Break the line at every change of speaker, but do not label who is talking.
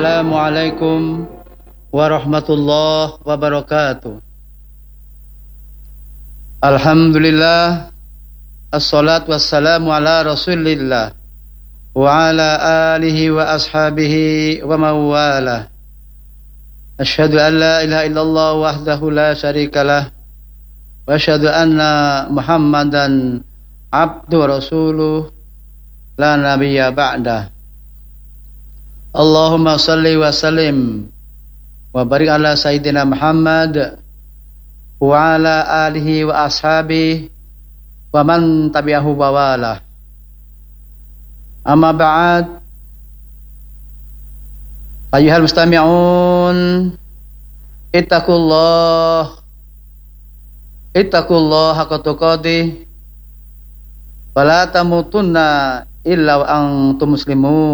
Assalamualaikum warahmatullahi wabarakatuh. Alhamdulillah, assalatu wassalamu ala rasulillah wa ala alihi wa ashabihi wa mawalah. Asyhadu an la ilaha illallah wahdahu la syarikalah wa asyhadu anna muhammadan abdu wa rasuluh la nabiyya ba'dah. Allahumma salli wa sallim wa barik ala sayyidina Muhammad wa ala alihi wa ashabihi wa man tabi'ahu wa walah. Amma ba'd. Ayyuhal mustami'un, ittaqullah haqqa tuqatih wa la tamutunna illa wa antum muslimun.